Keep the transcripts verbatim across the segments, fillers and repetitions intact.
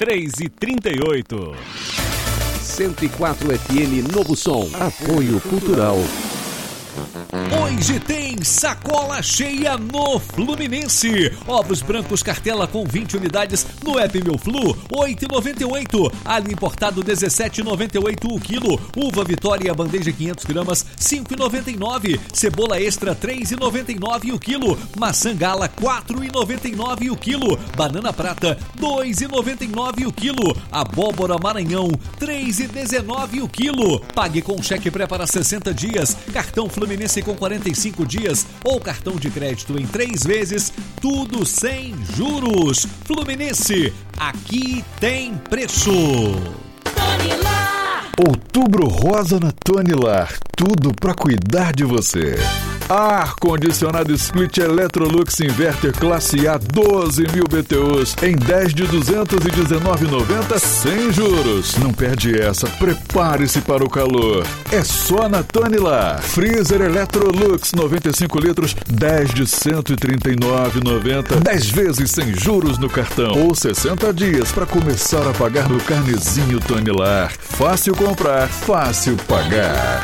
três e trinta e oito. cento e quatro F M Novo Som. Apoio Cultural. Hoje tem sacola cheia no Fluminense. Ovos brancos cartela com vinte unidades no app Meu Flu, oito reais e noventa e oito centavos. Alho importado, dezessete reais e noventa e oito centavos o quilo. Uva Vitória, bandeja quinhentos gramas, cinco reais e noventa e nove centavos. Cebola extra, três reais e noventa e nove centavos o quilo. Maçã gala, quatro reais e noventa e nove centavos o quilo. Banana prata, dois reais e noventa e nove centavos o quilo. Abóbora Maranhão, três reais e dezenove centavos o quilo. Pague com cheque pré para sessenta dias. Cartão Fluminense com quarenta e cinco dias ou cartão de crédito em três vezes, tudo sem juros. Fluminense, aqui tem preço. Tonilar. Outubro rosa na Tonilar, tudo pra cuidar de você. Ar-condicionado Split Electrolux Inverter Classe A, doze mil B T Us em dez de duzentos e dezenove reais e noventa centavos sem juros. Não perde essa, prepare-se para o calor. É só na Tonilar. Freezer Electrolux noventa e cinco litros, dez de cento e trinta e nove reais e noventa centavos, dez vezes sem juros no cartão ou sessenta dias para começar a pagar no carnezinho Tonilar. Fácil comprar, fácil pagar.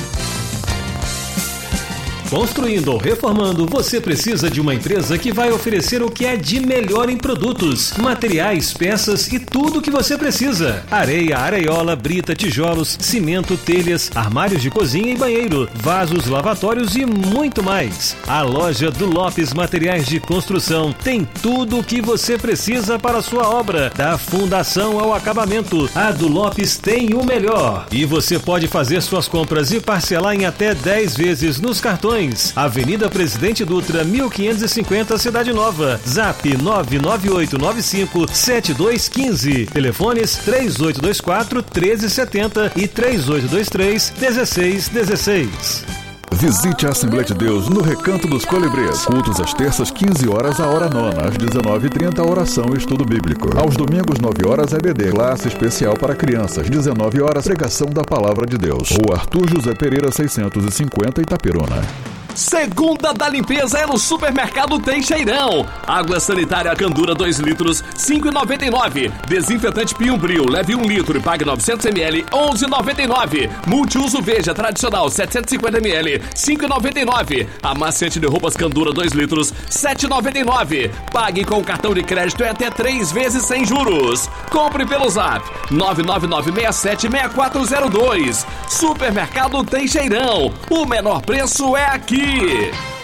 Construindo ou reformando, você precisa de uma empresa que vai oferecer o que é de melhor em produtos, materiais, peças e tudo o que você precisa. Areia, areiola, brita, tijolos, cimento, telhas, armários de cozinha e banheiro, vasos, lavatórios e muito mais. A loja do Lopes Materiais de Construção tem tudo o que você precisa para a sua obra, da fundação ao acabamento. A do Lopes tem o melhor. E você pode fazer suas compras e parcelar em até dez vezes nos cartões. Avenida Presidente Dutra, mil quinhentos e cinquenta, Cidade Nova. Zap nove nove oito nove cinco sete dois um cinco. Telefones três oito dois quatro, um três sete zero e três oito dois três, um seis um seis. Visite a Assembleia de Deus no Recanto dos Colibris. Cultos às terças, quinze horas, a hora nona. Às dezenove e trinta, oração e estudo bíblico. Aos domingos, nove horas, E B D. Classe especial para crianças. dezenove horas, pregação da Palavra de Deus. Rua Arthur José Pereira, seiscentos e cinquenta, Itaperuna. Segunda da limpeza é no Supermercado Teixeirão. Água sanitária Candura dois litros, cinco reais e noventa e nove centavos. Desinfetante Pinho Brio, leve um litro e pague novecentos mililitros, onze reais e noventa e nove centavos. Multiuso Veja tradicional, setecentos e cinquenta mililitros, cinco reais e noventa e nove centavos. Amaciante de roupas Candura dois litros, sete reais e noventa e nove centavos. Pague com cartão de crédito em até três vezes sem juros. Compre pelo Zap nove nove nove seis sete seis quatro zero dois. Supermercado Teixeirão, o menor preço é aqui.